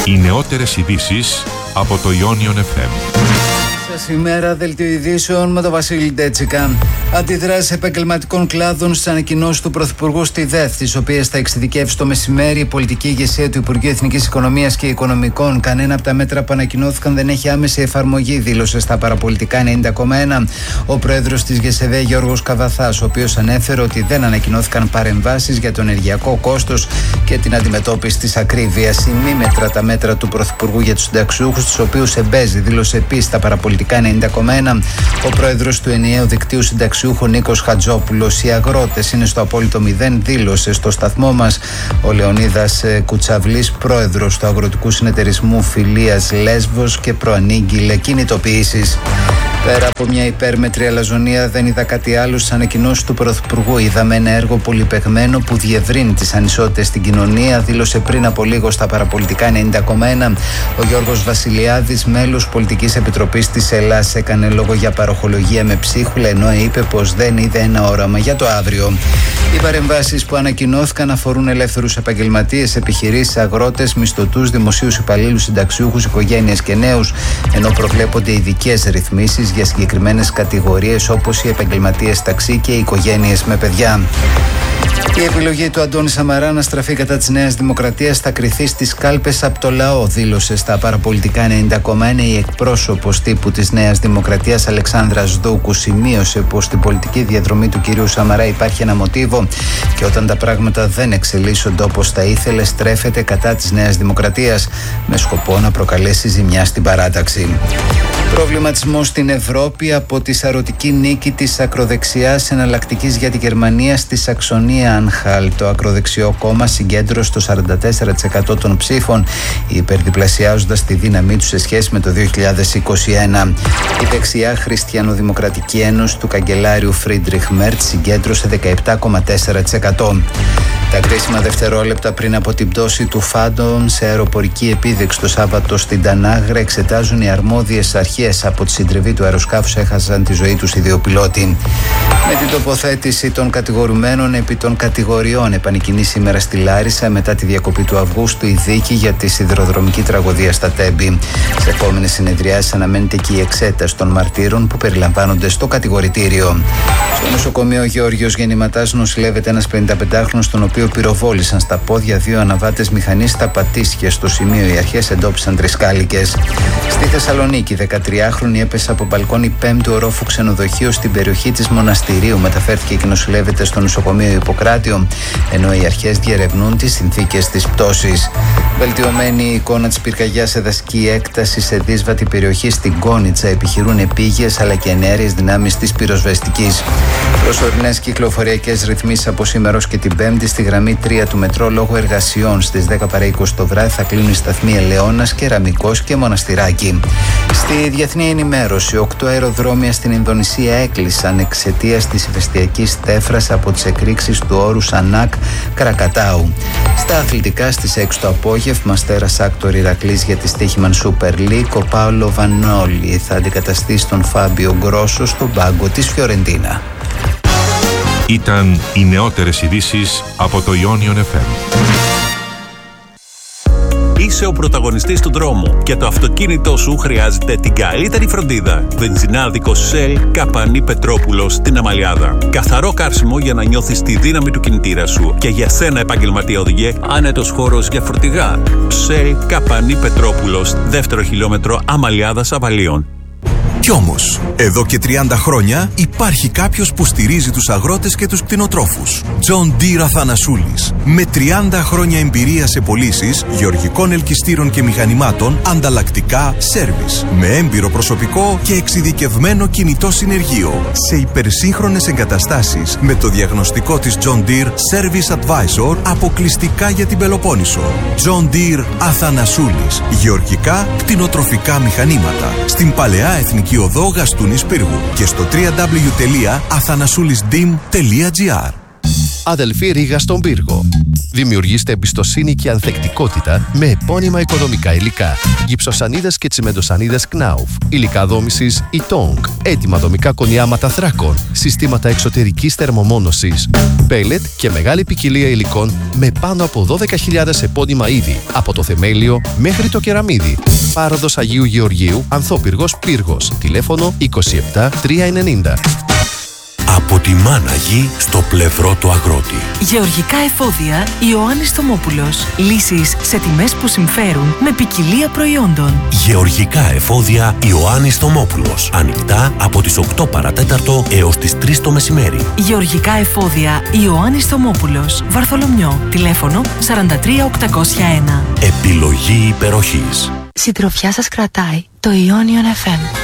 Οι νεότερες ειδήσεις από το Ionion FM. Σήμερα δελτίο ειδήσεων με τον Βασίλη Ντέτσικα. Αντιδράσεις επαγγελματικών κλάδων στις ανακοινώσεις του Πρωθυπουργού στη ΔΕΘ, τις οποίες θα εξειδικεύσει το μεσημέρι η πολιτική ηγεσία του Υπουργείου Εθνικής Οικονομίας και Οικονομικών. Κανένα από τα μέτρα που ανακοινώθηκαν δεν έχει άμεση εφαρμογή, δήλωσε στα παραπολιτικά 90,1 ο πρόεδρος της ΓΕΣΕΒΕ Γιώργος Καβαθάς, ο οποίος ανέφερε ότι δεν ανακοινώθηκαν παρεμβάσεις για το ενεργειακό κόστος και την αντιμετώπιση της ακρίβειας. Ημίμετρα τα μέτρα του Πρωθυπουργού για τους συνταξιούχους, τους οποίους εμπέζει, δήλωσε επίσης στα παραπολιτικά 90,1 ο πρόεδρος του ενιαίου δικτύου συνταξιούχων Νίκος Χατζόπουλος. Οι αγρότες είναι στο απόλυτο 0, δήλωσε στο σταθμό μας ο Λεωνίδας Κουτσαβλής, πρόεδρος του Αγροτικού Συνεταιρισμού Φιλίας Λέσβος και προανήγγειλε κινητοποιήσεις. Πέρα από μια υπέρμετρη αλαζονία, δεν είδα κάτι άλλο στις ανακοινώσεις του Πρωθυπουργού. Είδαμε ένα έργο πολυπαιγμένο που διευρύνει τις ανισότητες στην κοινωνία, δήλωσε πριν από λίγο στα παραπολιτικά 90,1 ο Γιώργος Βασιλιάδης, μέλος Πολιτικής Επιτροπής της Ελλάς. Έκανε λόγο για παροχολογία με ψίχουλα, ενώ είπε πως δεν είδε ένα όραμα για το αύριο. Οι παρεμβάσεις που ανακοινώθηκαν αφορούν ελεύθερους επαγγελματίες, επιχειρήσεις, αγρότες, μισθωτούς, δημοσίους υπαλλήλους, συνταξιούχους, οικογένειες και νέους, ενώ προβλέπονται ειδικές ρυθμίσεις για συγκεκριμένες κατηγορίες όπως οι επαγγελματίες ταξί και οι οικογένειες με παιδιά. Η επιλογή του Αντώνη Σαμαρά να στραφεί κατά της Νέας Δημοκρατίας θα κριθεί στις κάλπες από το λαό, δήλωσε στα παραπολιτικά 90,1 η εκπρόσωπος τύπου της Νέας Δημοκρατίας Αλεξάνδρα Σδούκου. Σημείωσε πως στην πολιτική διαδρομή του κυρίου Σαμαρά υπάρχει ένα μοτίβο και όταν τα πράγματα δεν εξελίσσονται όπως θα ήθελε, στρέφεται κατά της Νέας Δημοκρατίας με σκοπό να προκαλέσει ζημιά στην παράταξη. Προβληματισμός στην Ευρώπη από τη σαρωτική νίκη της ακροδεξιάς εναλλακτικής για τη Γερμανία στη Σαξονία Ανχάλ. Το ακροδεξιό κόμμα συγκέντρωσε το 44% των ψήφων, υπερδιπλασιάζοντας τη δύναμή του σε σχέση με το 2021. Η δεξιά Χριστιανοδημοκρατική Ένωση του καγκελάριου Φρίντριχ Μέρτς συγκέντρωσε 17,4%. Τα κρίσιμα δευτερόλεπτα πριν από την πτώση του Φάντομ σε αεροπορική επίδειξη το Σάββατο στην Τανάγρα εξετάζουν οι αρμόδιες αρχές. Από τη συντριβή του αεροσκάφους έχασαν τη ζωή τους οι δύο πιλότοι. Με την τοποθέτηση των κατηγορουμένων επί των κατηγοριών επανεκκινεί σήμερα στη Λάρισα μετά τη διακοπή του Αυγούστου η δίκη για τη σιδηροδρομική τραγωδία στα Τέμπη. Σε επόμενες συνεδριάσεις αναμένεται και η εξέταση των μαρτύρων που περιλαμβάνονται στο κατηγορητήριο. Στο νοσοκομείο Γεώργιος Γεννηματάς νοσηλεύεται ένας 55χρονος, τον οποίο πυροβόλησαν στα πόδια δύο αναβάτες μηχανής στα Πατήσια. Στο σημείο οι αρχές εντόπισαν τρισκάλικες. Στη Θεσσαλονίκη, 13χρονη έπεσε από μπαλκόνι 5ου ορόφου ξενοδοχείου στην περιοχή της Μοναστηρίου. Μεταφέρθηκε και νοσηλεύεται στο νοσοκομείο Ιπποκράτιο, ενώ οι αρχές διερευνούν τις συνθήκες της πτώσης. Βελτιωμένη η εικόνα της πυρκαγιάς σε δασική έκταση σε δύσβατη περιοχή στην Κόνιτσα, επιχειρούν επίγειες αλλά και ενέργειες δυνάμεις της πυροσβεστικής. Προσωρινές κυκλοφοριακές ρυθμίσεις από σήμερα ως και την Πέμπτη στη γραμμή 3 του μετρό λόγω εργασιών. Στις 10 παρά 20 το βράδυ θα κλείνουν οι σταθμοί Ελαιώνας, Κεραμικός και Μοναστηράκι. Στη διεθνή ενημέρωση, 8 αεροδρόμια στην Ινδονησία έκλεισαν εξαιτίας της ηφαιστειακής τέφρας από τις εκρήξεις του όρους Ανάκ Κρακατάου. Στα αθλητικά, στις 6 το απόγευμα, Αστέρας Άκτορ Ηρακλής για τη Στίχημαν Super League. Ο Πάολο Βανόλι θα αντικαταστήσει τον Φάμπιο Γκρόσο στον πάγκο της Φιωρεντίνα. Ήταν οι νεότερες ειδήσεις από το Ionion FM. Είσαι ο πρωταγωνιστής του δρόμου και το αυτοκίνητό σου χρειάζεται την καλύτερη φροντίδα. Βενζινάδικο Shell Καπανή Πετρόπουλος στην Αμαλιάδα. Καθαρό καύσιμο για να νιώθεις τη δύναμη του κινητήρα σου. Και για σένα, επαγγελματία οδηγέ, άνετος χώρος για φορτηγά. Shell Καπανή Πετρόπουλος, 2ο χιλιόμετρο Αμαλιάδας Αβαλίων. Κι όμως, εδώ και 30 χρόνια υπάρχει κάποιος που στηρίζει τους αγρότες και τους κτηνοτρόφους. John Deere Αθανασούλης. Με 30 χρόνια εμπειρία σε πωλήσεις γεωργικών ελκυστήρων και μηχανημάτων, ανταλλακτικά, σέρβις. Με έμπειρο προσωπικό και εξειδικευμένο κινητό συνεργείο. Σε υπερσύγχρονες εγκαταστάσεις με το διαγνωστικό της John Deere Service Advisor αποκλειστικά για την Πελοπόννησο. John Deere Αθανασούλης. Γεωργικά, κτηνοτροφικά μηχανήματα. Στην Παλαιά Εθνική Οδό Γαστούνης Πύργου και στο www.athanasoulisdim.gr. Αδελφή Ρήγα στον Πύργο. Δημιουργήστε εμπιστοσύνη και ανθεκτικότητα με επώνυμα οικοδομικά υλικά. Γυψοσανίδες και τσιμεντοσανίδες Knauf. Υλικά δόμησης Ytong. Έτοιμα δομικά κονιάματα θράκων. Συστήματα εξωτερικής θερμομόνωσης. Πέλετ και μεγάλη ποικιλία υλικών με πάνω από 12.000 επώνυμα είδη. Από το θεμέλιο μέχρι το κεραμίδι. Πάροδος Αγίου Γεωργίου, Ανθόπυργος Πύργος. Τηλέφωνο 27 390. Από τη μάνα γη στο πλευρό του αγρότη. Γεωργικά εφόδια Ιωάννης Θωμόπουλος. Λύσεις σε τιμές που συμφέρουν με ποικιλία προϊόντων. Γεωργικά εφόδια Ιωάννης Θωμόπουλος. Ανοιχτά από τις 8 παρατέταρτο έως τις 3 το μεσημέρι. Γεωργικά εφόδια Ιωάννης Θωμόπουλος. Βαρθολομιό. Τηλέφωνο 43 801. Επιλογή υπεροχής. Συντροφιά σας κρατάει το Ionion FM.